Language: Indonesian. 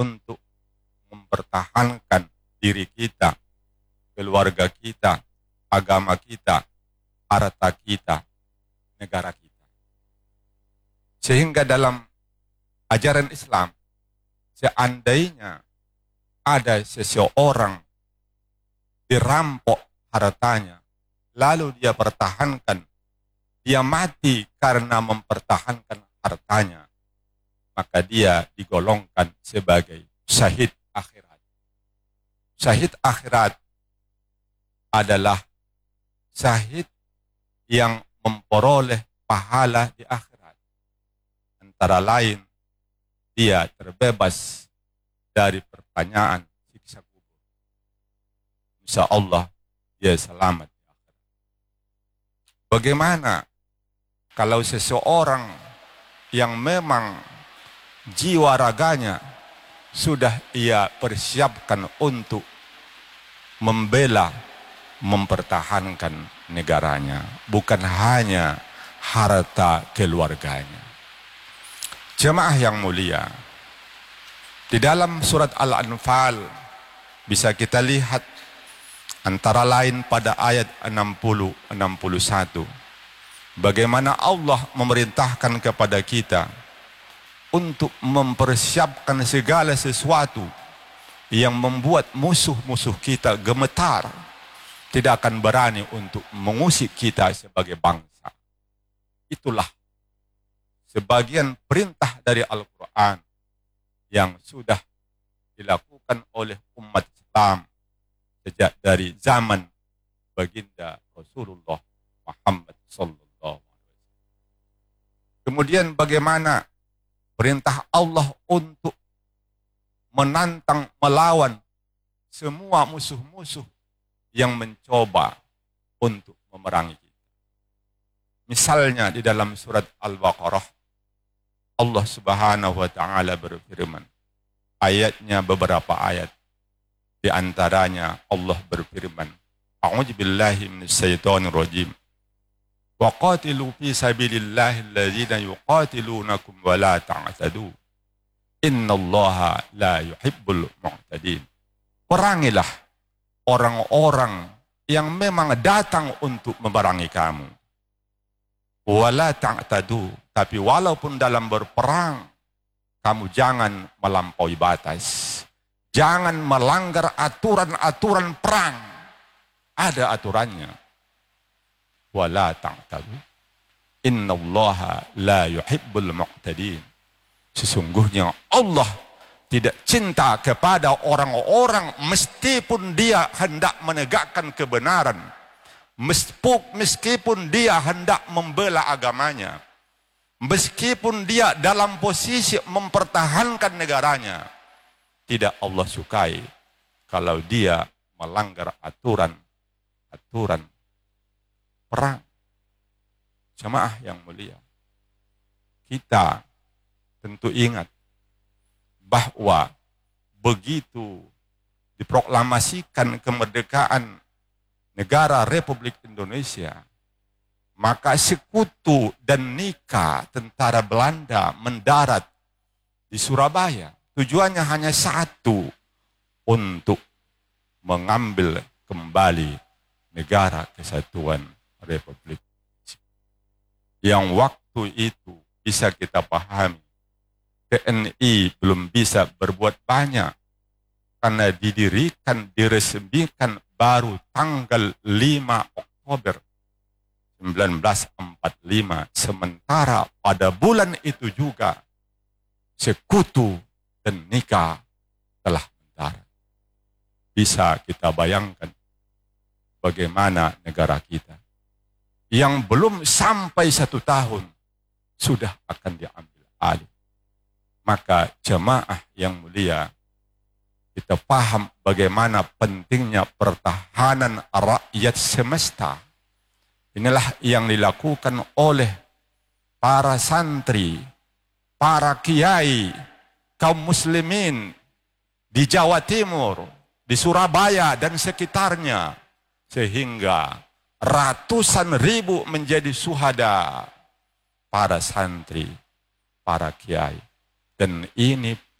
untuk mempertahankan diri kita, keluarga kita, agama kita, harta kita, negara kita. Sehingga dalam ajaran Islam, seandainya ada seseorang dirampok hartanya, lalu dia pertahankan, dia mati karena mempertahankan hartanya, maka dia digolongkan sebagai syahid akhirat. Syahid akhirat adalah syahid yang memperoleh pahala di akhirat. Antara lain, dia terbebas dari pertanyaan siksa kubur. Insya Allah, dia selamat di akhirat. Bagaimana kalau seseorang yang memang jiwa raganya sudah ia persiapkan untuk membela, mempertahankan negaranya, bukan hanya harta keluarganya. Jemaah yang mulia, di dalam surat Al-Anfal bisa kita lihat antara lain pada ayat 60-61 bagaimana Allah memerintahkan kepada kita untuk mempersiapkan segala sesuatu yang membuat musuh-musuh kita gemetar, tidak akan berani untuk mengusik kita sebagai bangsa. Itulah sebagian perintah dari Al-Quran yang sudah dilakukan oleh umat Islam sejak dari zaman baginda Rasulullah Muhammad sallallahu alaihi wasallam. Kemudian bagaimana perintah Allah untuk menantang, melawan semua musuh-musuh yang mencoba untuk memerangi kita. Misalnya di dalam surat Al-Baqarah, Allah Subhanahu wa taala berfirman, ayatnya beberapa ayat. Di antaranya Allah berfirman, A'udzu billahi minasyaitonir rajim. Wa qatilu fi sabilillahi alladzina yuqatilunakum wa la ta'tadu. Innallaha la yuhibbul mu'tadin. Perangilah orang-orang yang memang datang untuk memerangi kamu. Wala ta'tadu, tapi walaupun dalam berperang kamu jangan melampaui batas. Jangan melanggar aturan-aturan perang. Ada aturannya. Wala ta'tadu. Innallaha la yuhibbul mu'tadin. Sesungguhnya Allah tidak cinta kepada orang-orang meskipun dia hendak menegakkan kebenaran. Meskipun dia hendak membela agamanya, meskipun dia dalam posisi mempertahankan negaranya, tidak Allah sukai kalau dia melanggar aturan perang. Jemaah yang mulia, kita tentu ingat bahwa begitu diproklamasikan kemerdekaan negara Republik Indonesia, maka sekutu dan nikah tentara Belanda mendarat di Surabaya. Tujuannya hanya satu, untuk mengambil kembali negara kesatuan Republik Indonesia. Yang waktu itu bisa kita pahami, TNI belum bisa berbuat banyak karena diresmikan baru tanggal 5 Oktober 1945. Sementara pada bulan itu juga sekutu dan nikah telah mendarat. Bisa kita bayangkan bagaimana negara kita yang belum sampai 1 tahun sudah akan diambil alih. Maka jemaah yang mulia, kita paham bagaimana pentingnya pertahanan rakyat semesta. Inilah yang dilakukan oleh para santri, para kiai, kaum muslimin di Jawa Timur, di Surabaya dan sekitarnya, sehingga ratusan ribu menjadi syuhada, para santri, para kiai. Dan ini